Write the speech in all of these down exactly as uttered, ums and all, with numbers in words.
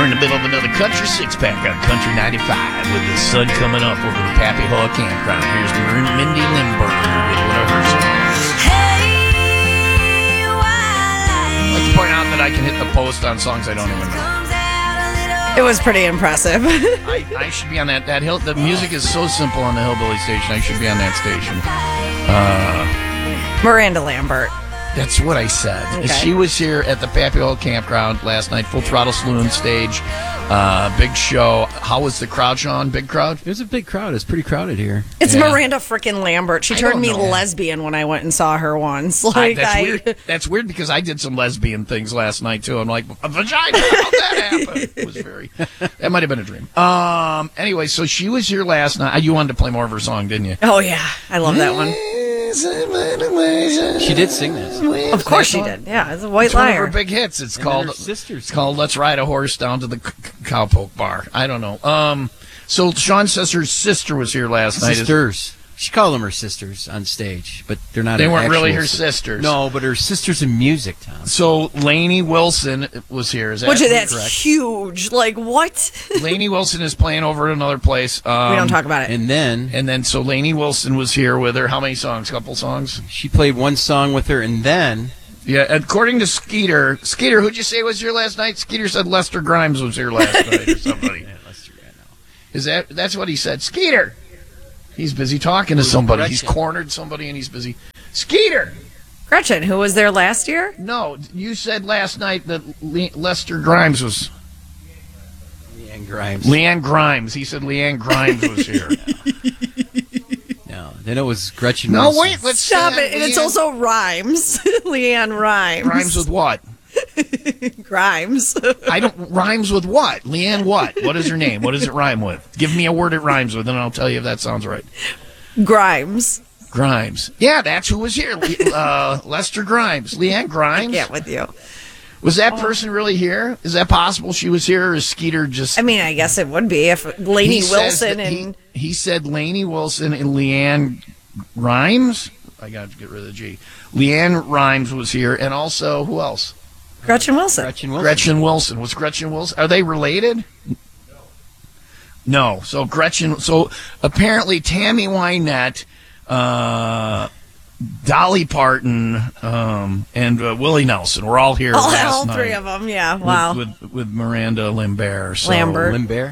in the middle of another country six-pack on Country ninety-five with the sun coming up over the Pappy Hall campground. Here's Mindy Lindbergh with one of her songs. Hey, I'd like to point out that I can hit the post on songs I don't even know. It was pretty impressive. I, I should be on that. That hill. The music is so simple on the Hillbilly station. I should be on that station. Uh, Miranda Lambert. That's what I said. Okay. She was here at the Pappy Hall campground last night. Full Throttle Saloon stage. Uh, big show. How was the crowd, Sean? Big crowd? It was a big crowd. It's pretty crowded here. It's Yeah. Miranda frickin' Lambert. She I turned don't me know. lesbian when I went and saw her once. I, Like that's I, weird. That's weird because I did some lesbian things last night too. I'm like, a vagina. How'd that happen? It was very. That might have been a dream. Um. Anyway, so she was here last night. You wanted to play more of her song, didn't you? Oh yeah, I love that one. She did sing this. Of course she did. Yeah, it's a white It's one of her liar. big hits. It's And called then her sisters. It's called "Let's Ride a Horse Down to the C- C- Cowpoke Bar." I don't know. Um. So Sean says her sister was here last night. Sisters. She called them her sisters on stage, but they're not. They her weren't really actual her sis- sisters. No, but her sisters in music, Tom. So Lainey Wilson was here. Is that Which that's correct? huge. Like what? Lainey Wilson is playing over at another place. Um, we don't talk about it. And then And then, so Lainey Wilson was here with her. How many songs? Couple songs? she played one song with her, and then Yeah, according to Skeeter. Skeeter, who'd you say was here last night? Skeeter said Lester Grimes was here last night or somebody. yeah, let's do that now. Is that, that's what he said. Skeeter! He's busy talking to somebody. He's Gretchen. cornered somebody and he's busy. Skeeter! Gretchen, who was there last year? No, you said last night that Le- Lester Grimes was... Leanne Grimes. Leanne Grimes. He said Leanne Grimes was here. No, then it was Gretchen. No, Wilson. wait, let's Stop say it. And it's Leanne also Rhymes. Leanne Rhymes. Grimes with what? Grimes. I don't rhymes with what? Leanne what? What is her name? What does it rhyme with? Give me a word it rhymes with, and I'll tell you if that sounds right. Grimes. Grimes. Yeah, that's who was here. Le- Uh, Lester Grimes. Leanne Grimes. Yeah, with you. Was that person really here? Is that possible? She was here, or is Skeeter just? I mean, I guess it would be if Lainey He says Wilson that and he, he said Lainey Wilson and Leanne Grimes. I got to get rid of the G. Leanne Grimes was here, and also who else? Gretchen Wilson. Gretchen Wilson. Gretchen Wilson. Was Gretchen Wilson? Are they related? No. So Gretchen. So apparently Tammy Wynette, uh, Dolly Parton, um, and uh, Willie Nelson were all here all, last all night. three of them. Yeah. Wow. With, with, with Miranda Lambert. So Lambert. Limbert.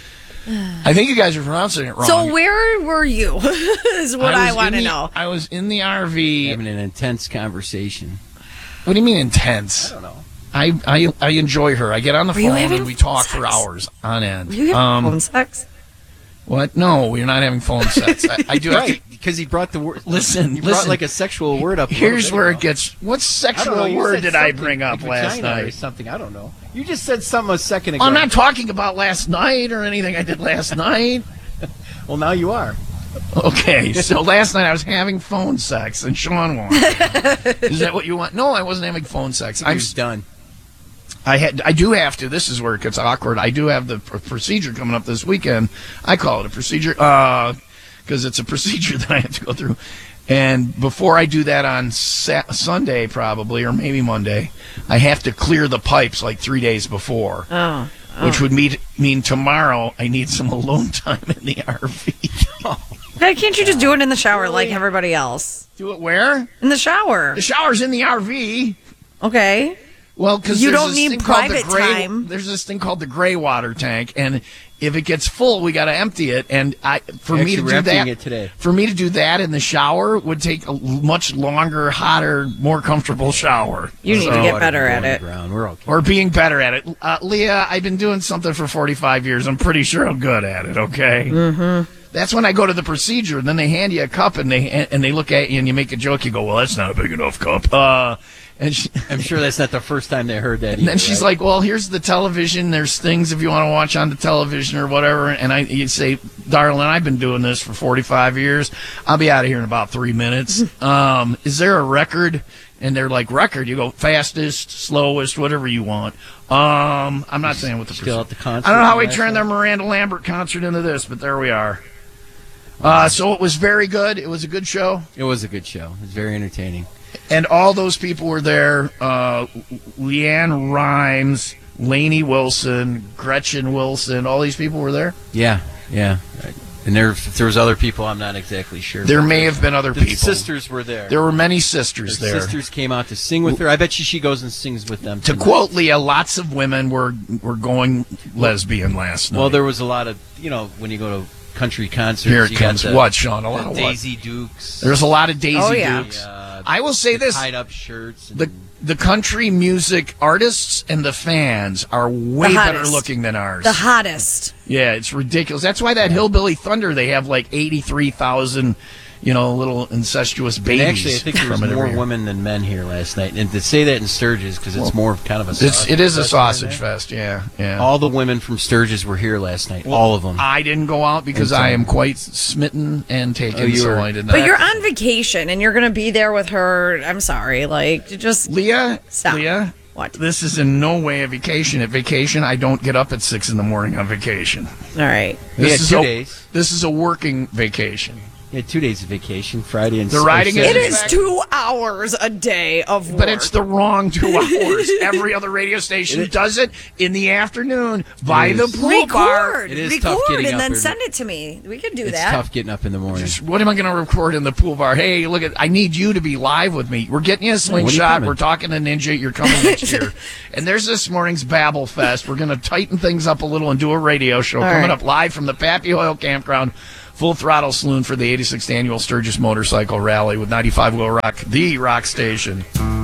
I think you guys are pronouncing it wrong. So where were you? Is what I, was want to in the- know. I was in the R V. Having an intense conversation. What do you mean intense? I don't know. I, I I enjoy her. I get on the Were you phone having and we phone talk for sex? hours on end. You have Um, phone sex? What? No, we're not having phone sets. I, I do have to. Right, because he brought the word. Listen, he listen. brought like a sexual word up. a Here's little where bit it ago. gets. What I sexual don't know, you word said did I something bring up like last vagina Or night? something. I don't know. You just said something a second ago. I'm not talking about last night or anything I did last night. Well, now you are. Okay, so last night I was having phone sex and Sean wanted. it. Is that what you want? No, I wasn't having phone sex. I'm I'm done. I had. I do have to. This is where it gets awkward. I do have the pr- procedure coming up this weekend. I call it a procedure because it's a procedure that I have to go through. And before I do that on Sa- Sunday, probably, or maybe Monday, I have to clear the pipes like three days before, Oh. which would mean, mean tomorrow I need some alone time in the R V. Hey, can't you just do it in the shower like everybody else? Do it where? In the shower. The shower's in the R V. Okay. Well, because You there's don't this need thing called the private gray, time. There's this thing called the gray water tank, and if it gets full, we got to empty it. And I, for Actually, me to we're do emptying that, it today. for me to do that in the shower would take a much longer, hotter, more comfortable shower. You need So- to get Water better going at to it. the ground. We're okay. Or being better at it. Uh, Leah, I've been doing something for forty-five years. I'm pretty sure I'm good at it. Okay. Mm-hmm. That's when I go to the procedure, and then they hand you a cup, and they and they look at you, and you make a joke. You go, "Well, that's not a big enough cup." Uh, and she, I'm sure that's not the first time they heard that. And then either, she's right? like, "Well, here's the television. There's things if you want to watch on the television or whatever." And I, you say, "Darling, I've been doing this for forty-five years. I'll be out of here in about three minutes. Um, is there a record?" And they're like, "Record." You go fastest, slowest, whatever you want. Um, I'm not saying what the Still at the concert. I don't know how we last turned night? their Miranda Lambert concert into this, but there we are. Uh, so it was very good. It was a good show. It was a good show. It was very entertaining. And all those people were there. Uh, Leanne Rhymes, Lainey Wilson, Gretchen Wilson, all these people were there? Yeah, yeah. And there, if there was other people, I'm not exactly sure. There may have been other the people. sisters were there. There were many sisters Her there. sisters came out to sing with her. I bet you she goes and sings with them. To tonight. quote Leah, lots of women were were going lesbian last night. Well, there was a lot of, you know, when you go to country concerts, Here it you comes. got the, What, Sean? A lot the of what? Daisy Dukes. There's a lot of Daisy Oh, yeah. Dukes. Uh, I will say the this. tied-up shirts. And The the country music artists and the fans are way The better hottest. looking than ours. The hottest. Yeah, it's ridiculous. That's why that Hillbilly Thunder, they have like eighty-three thousand, you know, little incestuous and babies. actually, I think there was from it more every year. women than men here last night. And to say that in Sturgis, because it's more kind of a It's, sausage it is a fest sausage right there. fest, yeah, yeah. All the women from Sturgis were here last night. all of them. I didn't go out because And so- I am quite smitten and taken, Oh, you so were- I did not. But you're on vacation and you're going to be there with her. I'm sorry. Like, just. Leah, Stop. Leah, What? this is in no way a vacation. At vacation, I don't get up at six in the morning on vacation. All right. We had is two a, days. This is a working vacation. We had two days of vacation, Friday and The riding Saturday. It is- is two hours a day of work. But it's the wrong two hours. Every other radio station It is- does it in the afternoon by It the is. pool bar. Record. It is Record tough getting and up then early. send it to me. We can do It's that. tough getting up in the morning. Just, what am I going to record in the pool bar? Hey, look at! I need you to be live with me. We're getting you a When are you slingshot. coming? We're talking to Ninja. You're coming next year. And there's this morning's Babble Fest. We're going to tighten things up a little and do a radio show All coming right. up live from the Pappy Oil Campground. Full throttle saloon for the eighty-sixth annual Sturgis Motorcycle Rally with ninety-five Will Rock, the rock station.